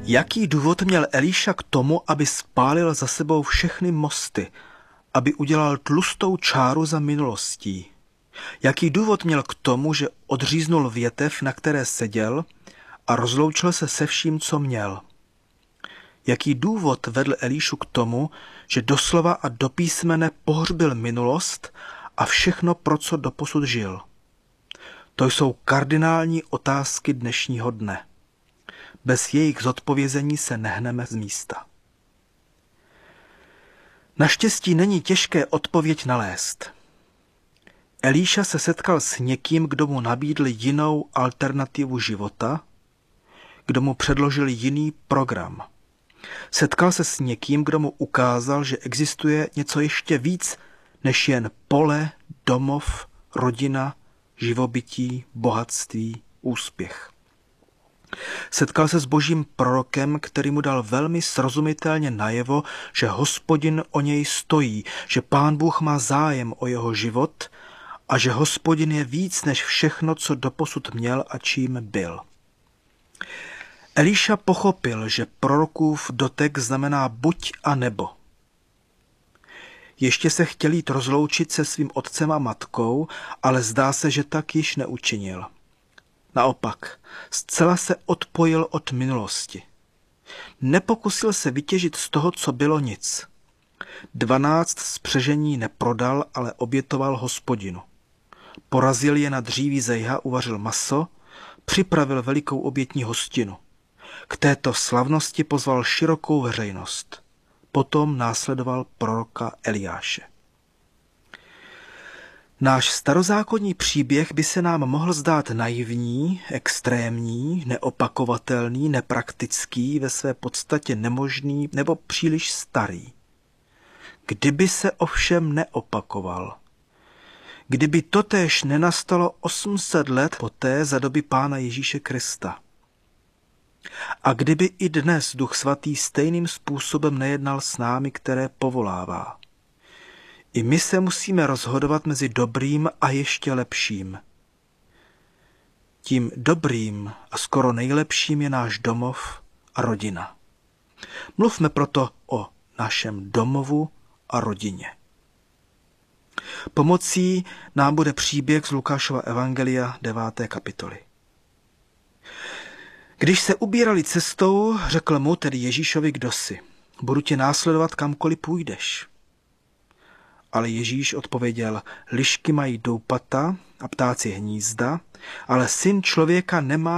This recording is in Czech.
Jaký důvod měl Elíša k tomu, aby spálil za sebou všechny mosty, aby udělal tlustou čáru za minulostí? Jaký důvod měl k tomu, že odříznul větev, na které seděl, a rozloučil se se vším, co měl? Jaký důvod vedl Elíšu k tomu, že doslova a do písmene pohřbil minulost a všechno, pro co doposud žil? To jsou kardinální otázky dnešního dne. Bez jejich zodpovězení se nehneme z místa. Naštěstí není těžké odpověď nalézt. Elíša se setkal s někým, kdo mu nabídl jinou alternativu života, kdo mu předložil jiný program. Setkal se s někým, kdo mu ukázal, že existuje něco ještě víc, než jen pole, domov, rodina, živobytí, bohatství, úspěch. Setkal se s božím prorokem, který mu dal velmi srozumitelně najevo, že Hospodin o něj stojí, že Pán Bůh má zájem o jeho život a že Hospodin je víc než všechno, co doposud měl a čím byl. Elíša pochopil, že prorokův dotek znamená buď a nebo. Ještě se chtěl jít rozloučit se svým otcem a matkou, ale zdá se, že tak již neučinil. Naopak, zcela se odpojil od minulosti. Nepokusil se vytěžit z toho, co bylo, nic. 12 spřežení neprodal, ale obětoval Hospodinu. Porazil je na dříví zejha, uvařil maso, připravil velikou obětní hostinu. K této slavnosti pozval širokou veřejnost. Potom následoval proroka Eliáše. Náš starozákonní příběh by se nám mohl zdát naivní, extrémní, neopakovatelný, nepraktický, ve své podstatě nemožný nebo příliš starý. Kdyby se ovšem neopakoval. Kdyby totéž nenastalo 800 let poté za doby Pána Ježíše Krista. A kdyby i dnes Duch Svatý stejným způsobem nejednal s námi, které povolává. I my se musíme rozhodovat mezi dobrým a ještě lepším. Tím dobrým a skoro nejlepším je náš domov a rodina. Mluvme proto o našem domovu a rodině. Pomocí nám bude příběh z Lukášova evangelia 9. kapitoly. Když se ubírali cestou, řekl mu, tedy Ježíšovi, kdosi: budu tě následovat, kamkoliv půjdeš. Ale Ježíš odpověděl: lišky mají doupata a ptáci hnízda, ale Syn člověka nemá